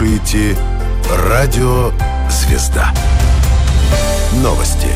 слушаете «Радио Звезда». Новости.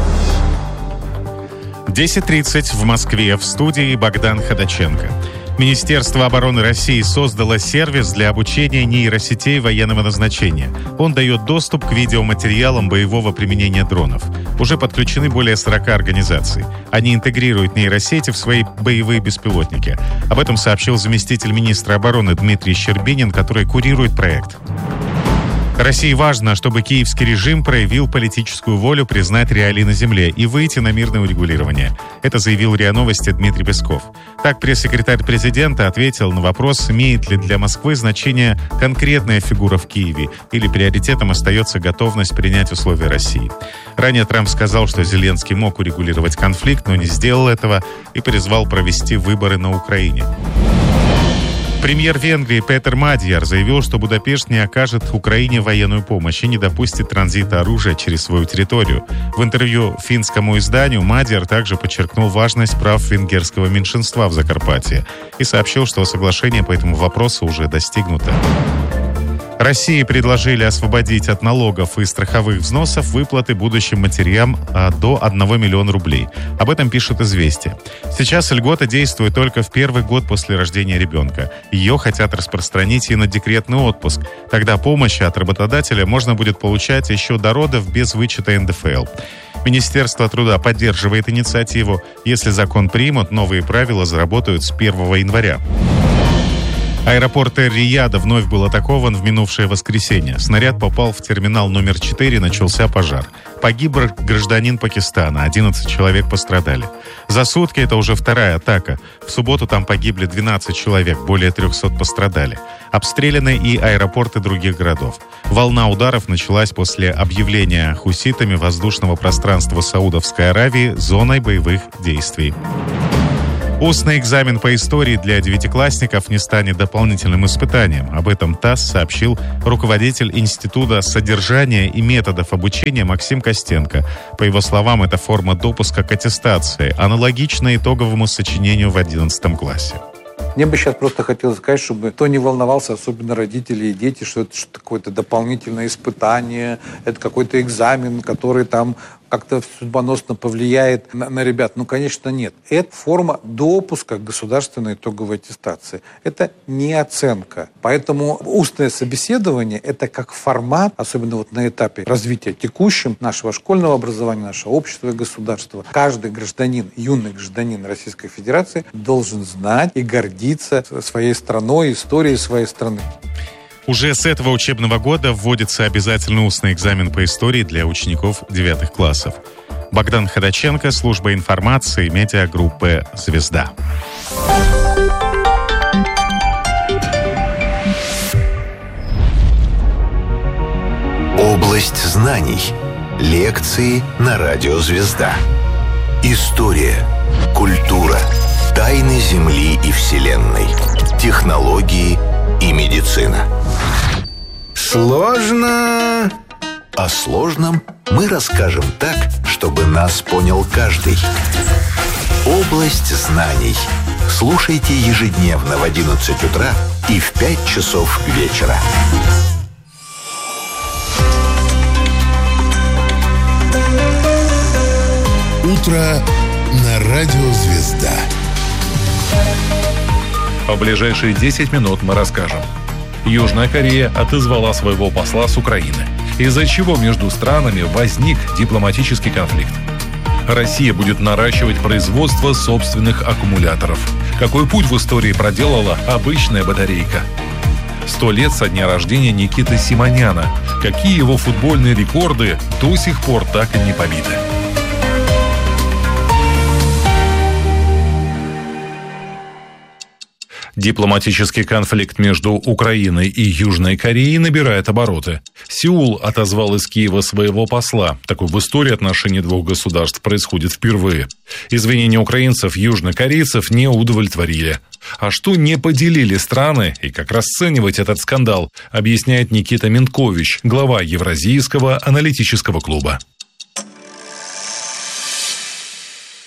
10:30 в Москве. В студии Богдан Ходаченко. Министерство обороны России создало сервис для обучения нейросетей военного назначения. Он дает доступ к видеоматериалам боевого применения дронов. Уже подключены более 40 организаций. Они интегрируют нейросети в свои боевые беспилотники. Об этом сообщил заместитель министра обороны Дмитрий Щербинин, который курирует проект. России важно, чтобы киевский режим проявил политическую волю признать реалии на земле и выйти на мирное урегулирование. Это заявил РИА Новости Дмитрий Песков. Так пресс-секретарь президента ответил на вопрос, имеет ли для Москвы значение конкретная фигура в Киеве или приоритетом остается готовность принять условия России. Ранее Трамп сказал, что Зеленский мог урегулировать конфликт, но не сделал этого и призвал провести выборы на Украине. Премьер Венгрии Петер Мадьяр заявил, что Будапешт не окажет Украине военную помощь и не допустит транзита оружия через свою территорию. В интервью финскому изданию Мадьяр также подчеркнул важность прав венгерского меньшинства в Закарпатье и сообщил, что соглашение по этому вопросу уже достигнуто. России предложили освободить от налогов и страховых взносов выплаты будущим матерям до 1 миллиона рублей. Об этом пишет «Известия». Сейчас льгота действует только в первый год после рождения ребенка. Ее хотят распространить и на декретный отпуск. Тогда помощи от работодателя можно будет получать еще до родов без вычета НДФЛ. Министерство труда поддерживает инициативу. Если закон примут, новые правила заработают с 1 января. Аэропорт Эр-Рияда вновь был атакован в минувшее воскресенье. Снаряд попал в терминал номер 4, начался пожар. Погиб гражданин Пакистана, 11 человек пострадали. За сутки это уже вторая атака. В субботу там погибли 12 человек, более 300 пострадали. Обстреляны и аэропорты других городов. Волна ударов началась после объявления хуситами воздушного пространства Саудовской Аравии зоной боевых действий. Устный экзамен по истории для девятиклассников не станет дополнительным испытанием. Об этом ТАСС сообщил руководитель Института содержания и методов обучения Максим Костенко. По его словам, это форма допуска к аттестации, аналогичная итоговому сочинению в 11 классе. Мне бы сейчас просто хотелось сказать, чтобы кто не волновался, особенно родители и дети, что это какое-то дополнительное испытание, это какой-то экзамен, который там как-то судьбоносно повлияет на ребят. Ну, конечно, нет. Это форма допуска к государственной итоговой аттестации. Это не оценка. Поэтому устное собеседование – это как формат, особенно вот на этапе развития текущем нашего школьного образования, нашего общества и государства. Каждый гражданин, юный гражданин Российской Федерации должен знать и гордиться своей страной, историей своей страны. Уже с этого учебного года вводится обязательный устный экзамен по истории для учеников 9 классов. Богдан Ходаченко, служба информации, медиагруппы «Звезда». Область знаний. Лекции на радио «Звезда». История, культура, тайны Земли и Вселенной, технологии и медицина. Сложно. О сложном мы расскажем так, чтобы нас понял каждый. Область знаний. Слушайте ежедневно в 11 утра и в 5 часов вечера. Утро на радио «Звезда». В ближайшие 10 минут мы расскажем. Южная Корея отозвала своего посла с Украины, из-за чего между странами возник дипломатический конфликт. Россия будет наращивать производство собственных аккумуляторов. Какой путь в истории проделала обычная батарейка? 100 лет со дня рождения Никиты Симоняна. Какие его футбольные рекорды до сих пор так и не побиты? Дипломатический конфликт между Украиной и Южной Кореей набирает обороты. Сеул отозвал из Киева своего посла. Такое в истории отношений двух государств происходит впервые. Извинения украинцев южнокорейцев не удовлетворили. А что не поделили страны и как расценивать этот скандал, объясняет Никита Минткович, глава Евразийского аналитического клуба.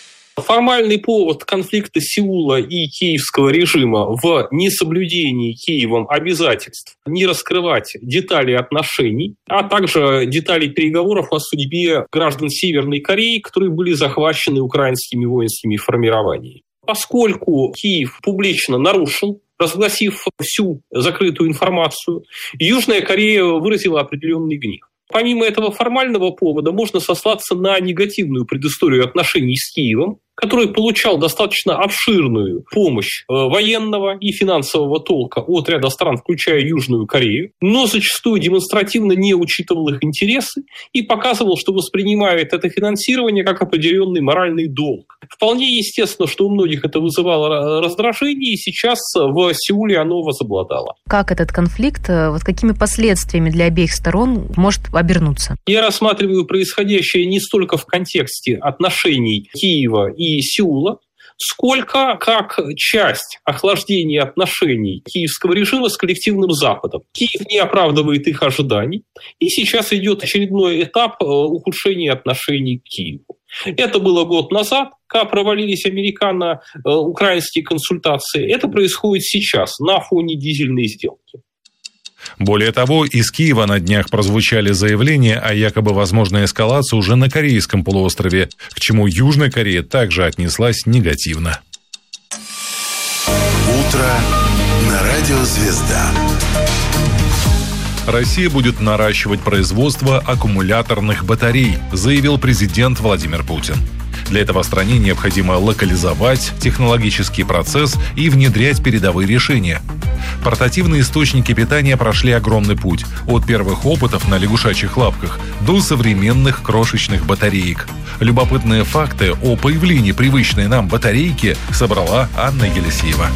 Формальный повод конфликта Сеула и киевского режима в несоблюдении Киевом обязательств не раскрывать детали отношений, а также детали переговоров о судьбе граждан Северной Кореи, которые были захвачены украинскими воинскими формированиями. Поскольку Киев публично нарушил, разгласив всю закрытую информацию, Южная Корея выразила определенный гнев. Помимо этого формального повода можно сослаться на негативную предысторию отношений с Киевом, который получал достаточно обширную помощь военного и финансового толка от ряда стран, включая Южную Корею, но зачастую демонстративно не учитывал их интересы и показывал, что воспринимает это финансирование как определенный моральный долг. Вполне естественно, что у многих это вызывало раздражение, и сейчас в Сеуле оно возобладало. Как этот конфликт, какими последствиями для обеих сторон может обернуться? Я рассматриваю происходящее не столько в контексте отношений Киева и Сеула, сколько как часть охлаждения отношений киевского режима с коллективным Западом. Киев не оправдывает их ожиданий, и сейчас идет очередной этап ухудшения отношений к Киеву. Это было год назад, когда провалились американо-украинские консультации. Это происходит сейчас на фоне дизельной сделки. Более того, из Киева на днях прозвучали заявления о якобы возможной эскалации уже на Корейском полуострове, к чему Южная Корея также отнеслась негативно. Утро на радио «Звезда». Россия будет наращивать производство аккумуляторных батарей, заявил президент Владимир Путин. Для этого стране необходимо локализовать технологический процесс и внедрять передовые решения. Портативные источники питания прошли огромный путь от первых опытов на лягушачьих лапках до современных крошечных батареек. Любопытные факты о появлении привычной нам батарейки собрала Анна Елисеева.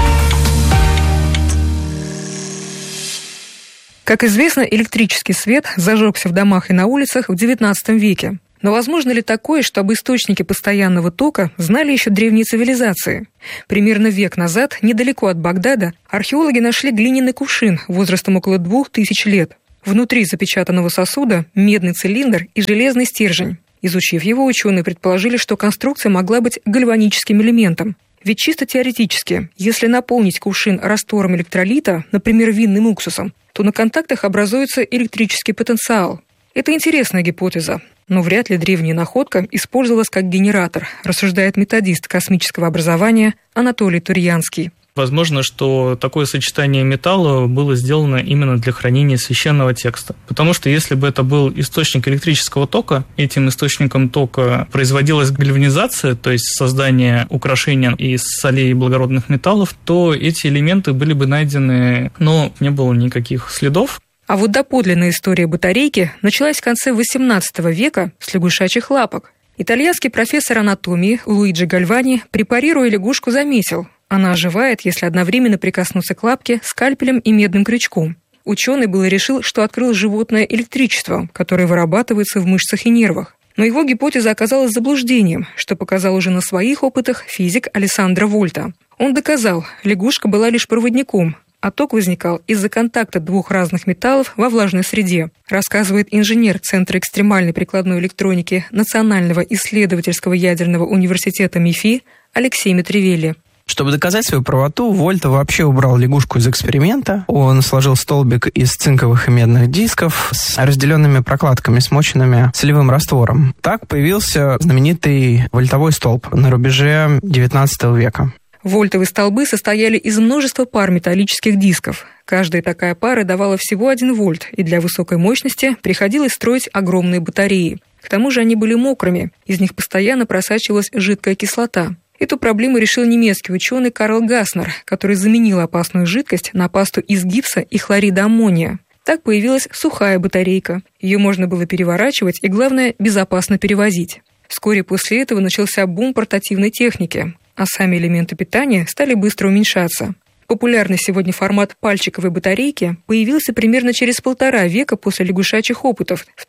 Как известно, электрический свет зажегся в домах и на улицах в XIX веке. Но возможно ли такое, что об источнике постоянного тока знали еще древние цивилизации? Примерно век назад, недалеко от Багдада, археологи нашли глиняный кувшин возрастом около 2000 лет. Внутри запечатанного сосуда медный цилиндр и железный стержень. Изучив его, ученые предположили, что конструкция могла быть гальваническим элементом. Ведь чисто теоретически, если наполнить кувшин раствором электролита, например, винным уксусом, то на контактах образуется электрический потенциал. Это интересная гипотеза, но вряд ли древняя находка использовалась как генератор, рассуждает методист космического образования Анатолий Турьянский. Возможно, что такое сочетание металла было сделано именно для хранения священного текста. Потому что если бы это был источник электрического тока, этим источником тока производилась гальванизация, то есть создание украшения из солей и благородных металлов, то эти элементы были бы найдены, но не было никаких следов. А вот доподлинная история батарейки началась в конце XVIII века с лягушачьих лапок. Итальянский профессор анатомии Луиджи Гальвани, препарируя лягушку, заметил, она оживает, если одновременно прикоснуться к лапке скальпелем и медным крючком. Ученый было решил, что открыл животное электричество, которое вырабатывается в мышцах и нервах. Но его гипотеза оказалась заблуждением, что показал уже на своих опытах физик Алессандро Вольта. Он доказал, лягушка была лишь проводником, а ток возникал из-за контакта двух разных металлов во влажной среде, рассказывает инженер Центра экстремальной прикладной электроники Национального исследовательского ядерного университета МИФИ Алексей Метревелли. Чтобы доказать свою правоту, Вольта вообще убрал лягушку из эксперимента. Он сложил столбик из цинковых и медных дисков с разделенными прокладками, смоченными солевым раствором. Так появился знаменитый вольтовой столб на рубеже XIX века. Вольтовые столбы состояли из множества пар металлических дисков. Каждая такая пара давала всего 1 вольт, и для высокой мощности приходилось строить огромные батареи. К тому же они были мокрыми, из них постоянно просачивалась жидкая кислота. Эту проблему решил немецкий ученый Карл Гаснер, который заменил опасную жидкость на пасту из гипса и хлорида аммония. Так появилась сухая батарейка. Ее можно было переворачивать и, главное, безопасно перевозить. Вскоре после этого начался бум портативной техники, а сами элементы питания стали быстро уменьшаться. Популярный сегодня формат пальчиковой батарейки появился примерно через 1,5 века после лягушачьих опытов в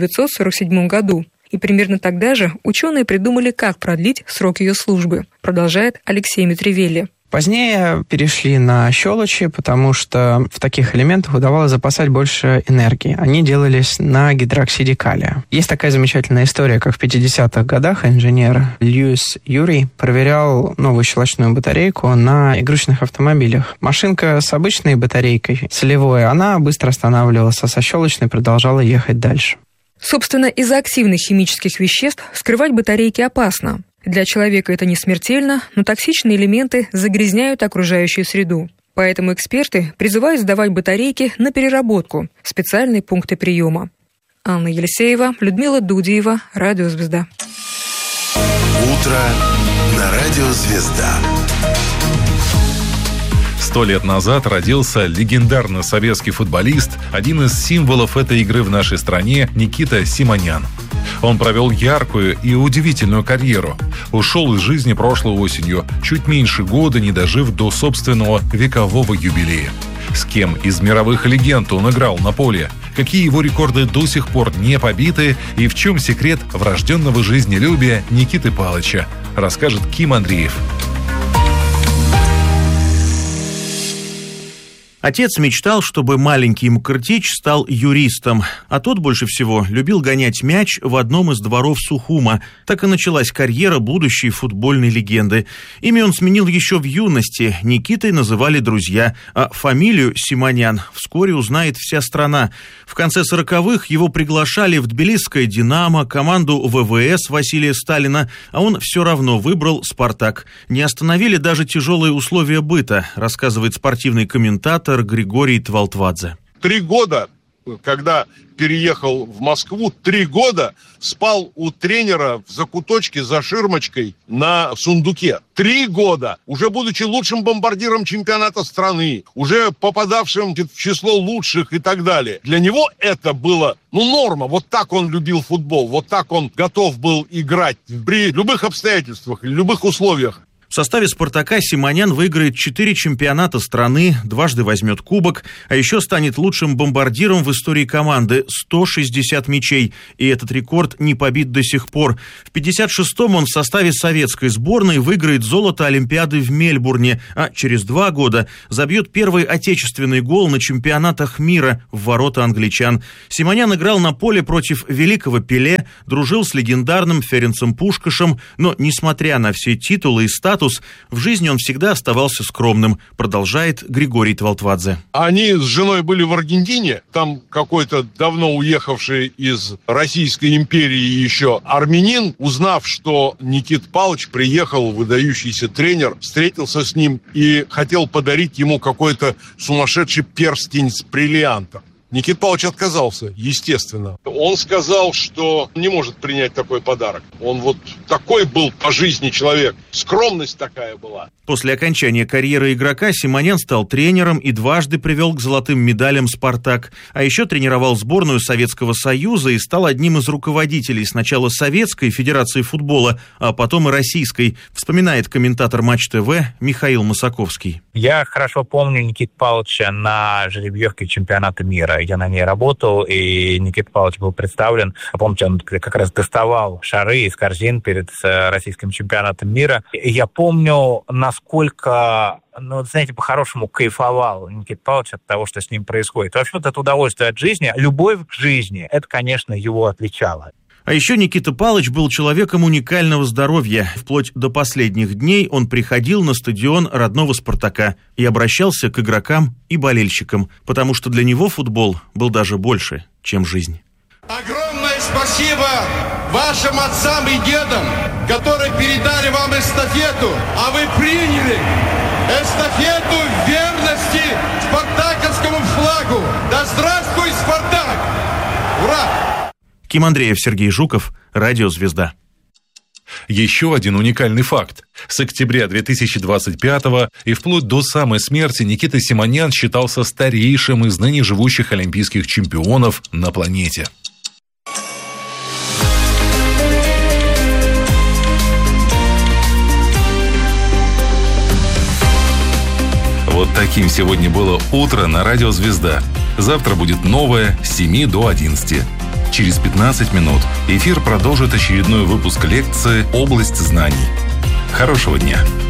1947 году. И примерно тогда же ученые придумали, как продлить срок ее службы, продолжает Алексей Метревелли. Позднее перешли на щелочи, потому что в таких элементах удавалось запасать больше энергии. Они делались на гидроксиде калия. Есть такая замечательная история, как в 50-х годах инженер Льюис Юрий проверял новую щелочную батарейку на игрушечных автомобилях. Машинка с обычной батарейкой, целевой, она быстро останавливалась, а со щелочной продолжала ехать дальше. Собственно, из-за активных химических веществ скрывать батарейки опасно. Для человека это не смертельно, но токсичные элементы загрязняют окружающую среду. Поэтому эксперты призывают сдавать батарейки на переработку в специальные пункты приема. Анна Елисеева, Людмила Дудиева, Радио «Звезда». Утро на Радио «Звезда». 100 лет назад родился легендарный советский футболист, один из символов этой игры в нашей стране, Никита Симонян. Он провел яркую и удивительную карьеру. Ушел из жизни прошлой осенью, чуть меньше года не дожив до собственного векового юбилея. С кем из мировых легенд он играл на поле? Какие его рекорды до сих пор не побиты? И в чем секрет врожденного жизнелюбия Никиты Палыча? Расскажет Ким Андреев. Отец мечтал, чтобы маленький Мкртич стал юристом, а тот больше всего любил гонять мяч в одном из дворов Сухума. Так и началась карьера будущей футбольной легенды. Имя он сменил еще в юности, Никитой называли друзья, а фамилию Симонян вскоре узнает вся страна. В конце 40-х его приглашали в тбилисское «Динамо», команду ВВС Василия Сталина, а он все равно выбрал «Спартак». Не остановили даже тяжелые условия быта, рассказывает спортивный комментатор Григорий Твалтвадзе. 3 года, когда переехал в Москву, 3 года спал у тренера в закуточке за ширмочкой на сундуке. 3 года, уже будучи лучшим бомбардиром чемпионата страны, уже попадавшим в число лучших и так далее. Для него это было, норма. Вот так он любил футбол, вот так он готов был играть при любых обстоятельствах, любых условиях. В составе «Спартака» Симонян выиграет 4 чемпионата страны, дважды возьмет кубок, а еще станет лучшим бомбардиром в истории команды – 160 мячей, и этот рекорд не побит до сих пор. В 56-м он в составе советской сборной выиграет золото Олимпиады в Мельбурне, а через 2 года забьет первый отечественный гол на чемпионатах мира в ворота англичан. Симонян играл на поле против великого Пеле, дружил с легендарным Ференцем Пушкашем, но, несмотря на все титулы и статус, в жизни он всегда оставался скромным, продолжает Григорий Твалтвадзе. Они с женой были в Аргентине, там какой-то давно уехавший из Российской империи еще армянин, узнав, что Никита Павлович приехал, выдающийся тренер, встретился с ним и хотел подарить ему какой-то сумасшедший перстень с бриллиантом. Никита Павлович отказался, естественно. Он сказал, что не может принять такой подарок. Он вот такой был по жизни человек. Скромность такая была. После окончания карьеры игрока Симонян стал тренером и дважды привел к золотым медалям «Спартак». А еще тренировал сборную Советского Союза и стал одним из руководителей сначала Советской Федерации футбола, а потом и Российской, вспоминает комментатор Матч ТВ Михаил Масаковский. Я хорошо помню Никиту Павловича на жеребьевке чемпионата мира. Я на ней работал, и Никита Павлович был представлен. Помните, он как раз доставал шары из корзин перед российским чемпионатом мира. И я помню, насколько, знаете, по-хорошему кайфовал Никита Павлович от того, что с ним происходит. Вообще, вот это удовольствие от жизни, любовь к жизни, это, конечно, его отличало. А еще Никита Павлович был человеком уникального здоровья. Вплоть до последних дней он приходил на стадион родного «Спартака» и обращался к игрокам и болельщикам, потому что для него футбол был даже больше, чем жизнь. Огромное спасибо вашим отцам и дедам, которые передали вам эстафету, а вы приняли эстафету верности спартаковскому флагу. Да здравствуй, Спартак! Ура! Ким Андреев, Сергей Жуков, Радио «Звезда». Еще один уникальный факт. С октября 2025-го и вплоть до самой смерти Никита Симонян считался старейшим из ныне живущих олимпийских чемпионов на планете. Вот таким сегодня было утро на Радио «Звезда». Завтра будет новое с 7 до 11. Через 15 минут эфир продолжит очередной выпуск лекции «Область знаний». Хорошего дня!